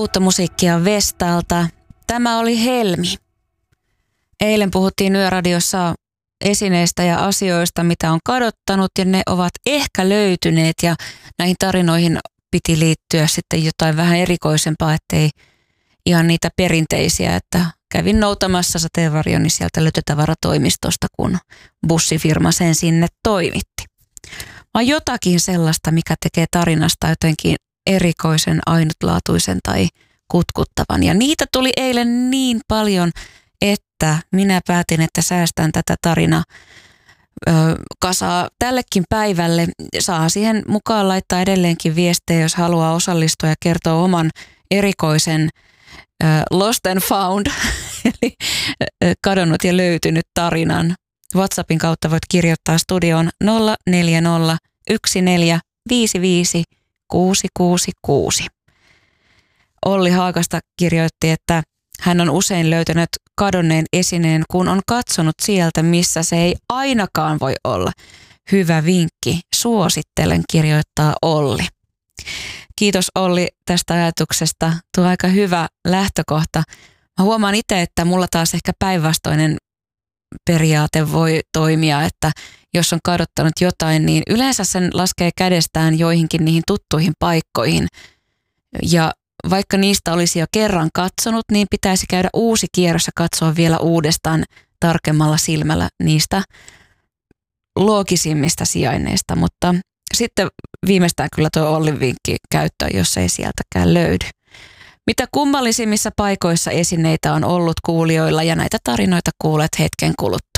Uutta musiikkia Vestalta. Tämä oli Helmi. Eilen puhuttiin Yöradiossa esineistä ja asioista, mitä on kadottanut, ja ne ovat ehkä löytyneet, ja näihin tarinoihin piti liittyä sitten jotain vähän erikoisempaa, ettei ihan niitä perinteisiä, että kävin noutamassa sateenvarjoni sieltä löytötavaratoimistosta, kun bussifirma sen sinne toimitti. Vaan jotakin sellaista, mikä tekee tarinasta jotenkin erikoisen, ainutlaatuisen tai kutkuttavan. Ja niitä tuli eilen niin paljon, että minä päätin, että säästän tätä tarinaa kasaa tällekin päivälle. Saa siihen mukaan laittaa edelleenkin viestejä, jos haluaa osallistua ja kertoa oman erikoisen lost and found, eli kadonnut ja löytynyt tarinan. WhatsAppin kautta voit kirjoittaa studioon 040 1455 666. Olli Haakasta kirjoitti, että hän on usein löytänyt kadonneen esineen, kun on katsonut sieltä, missä se ei ainakaan voi olla. Hyvä vinkki. Suosittelen, kirjoittaa Olli. Kiitos Olli tästä ajatuksesta. Tuo aika hyvä lähtökohta. Mä huomaan itse, että mulla taas ehkä päinvastoinen periaate voi toimia, että jos on kadottanut jotain, niin yleensä sen laskee kädestään joihinkin niihin tuttuihin paikkoihin. Ja vaikka niistä olisi jo kerran katsonut, niin pitäisi käydä uusi kierros ja katsoa vielä uudestaan tarkemmalla silmällä niistä loogisimmista sijainneista. Mutta sitten viimeistään kyllä tuo Ollin vinkki käyttöön, jos ei sieltäkään löydy. Mitä kummallisimmissa paikoissa esineitä on ollut kuulijoilla, ja näitä tarinoita kuulet hetken kuluttua.